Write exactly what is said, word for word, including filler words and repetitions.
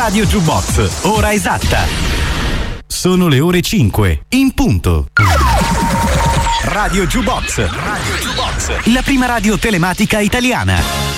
Radio Jukebox, ora esatta. Sono le ore cinque, in punto. Radio Jukebox, Radio Jukebox, la prima radio telematica italiana.